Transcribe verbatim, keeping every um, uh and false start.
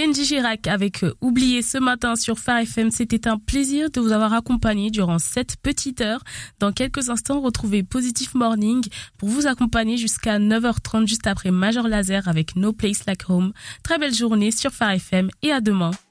Kenji Girac avec euh, Oublié ce matin sur Phare F M. C'était un plaisir de vous avoir accompagné durant cette petite heure. Dans quelques instants, retrouvez Positive Morning pour vous accompagner jusqu'à neuf heures trente, juste après Major Lazer avec No Place Like Home. Très belle journée sur Phare F M et à demain.